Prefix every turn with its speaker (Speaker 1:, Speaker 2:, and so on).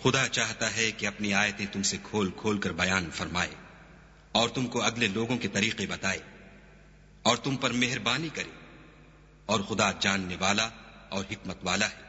Speaker 1: खुदा चाहता है कि अपनी आयतें तुमसे खोल खोल कर बयान फरमाए और तुमको अगले लोगों के तरीके बताए और तुम पर मेहरबानी करे, और खुदा जानने वाला और हिकमत वाला है।